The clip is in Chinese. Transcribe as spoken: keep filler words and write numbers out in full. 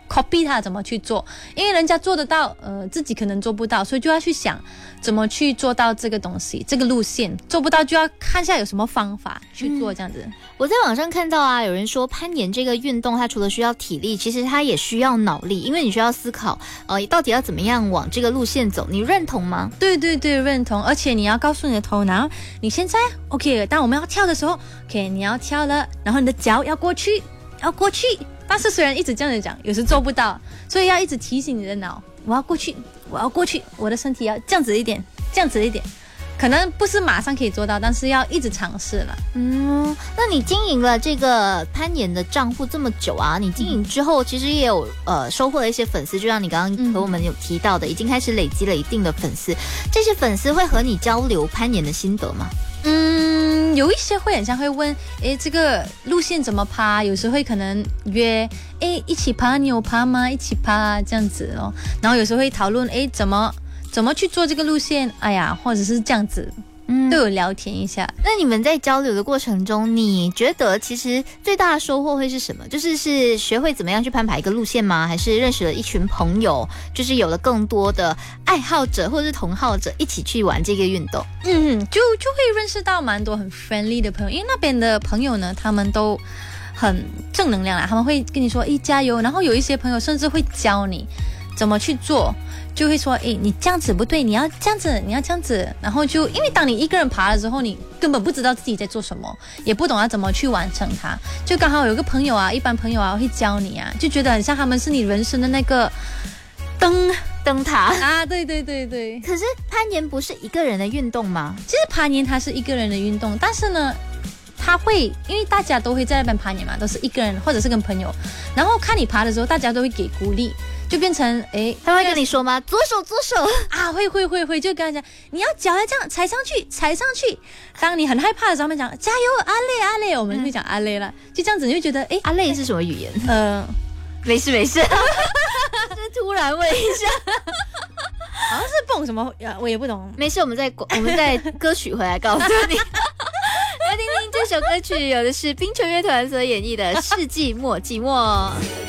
copy 他怎么去做，因为人家做得到，呃，自己可能做不到，所以就要去想怎么去做到这个东西，这个路线做不到就要看一下有什么方法去做这样子。嗯、 我在网上看到啊，有人说攀岩这个运动，它除了需要体力，其实它也需要脑力，因为你需要思考，呃，到底要怎么样往这个路线走，你认同吗？ 对对对，认同。而且你要告诉你的头脑，你现在 OK， 当我们要跳的时候 ，OK， 你要跳了，然后你的脚要过去，要过去。但是虽然一直这样子讲，有时做不到，所以要一直提醒你的脑，我要过去，我要过去，我的身体要这样子一点，这样子一点。可能不是马上可以做到，但是要一直尝试了。 嗯，那你经营了这个攀岩的账户这么久啊，你经营之后其实也有呃收获了一些粉丝，就像你刚刚和我们有提到的，已经开始累积了一定的粉丝。这些粉丝会和你交流攀岩的心得吗？ 嗯，有一些会很像会问，诶，这个路线怎么爬？有时会可能约，诶，一起爬，你有爬吗？一起爬这样子哦。然后有时会讨论，诶，怎么怎么去做这个路线？哎呀，或者是这样子。嗯，都有聊天一下。 那你们在交流的过程中，你觉得其实最大的收获会是什么？就是是学会怎么样去攀爬一个路线吗？还是认识了一群朋友，就是有了更多的爱好者或者是同好者一起去玩这个运动？ 嗯，就就会认识到蛮多很 friendly 的朋友，因为那边的朋友呢，他们都很正能量啦，他们会跟你说，诶，加油。然后有一些朋友甚至会教你怎么去做。就会说，诶，你这样子不对，你要这样子，你要这样子。然后就因为当你一个人爬了之后，你根本不知道自己在做什么，也不懂要怎么去完成它。就刚好有个朋友啊，一般朋友啊会教你啊，就觉得很像他们是你人生的那个灯灯塔啊。对对对对。 可是攀岩不是一个人的运动吗？ 其实攀岩它是一个人的运动，但是呢，他会因为大家都会在那边攀岩嘛，都是一个人或者是跟朋友，然后看你爬的时候，大家都会给鼓励。就变成诶， 他会跟你说吗？左手左手啊，会会会会，就跟他讲，你要脚要这样踩上去，踩上去。当你很害怕的时候，他们讲加油，阿累阿累，我们会讲阿累了，就这样子，你就觉得诶， 阿累是什么语言？ 呃， 没事没事，就突然问一下， 好像是蹦什么，我也不懂。 没事，我们再我们再歌曲回来告诉你。来听听这首歌曲，有的是冰球乐团所演绎的《世纪末寂寞》。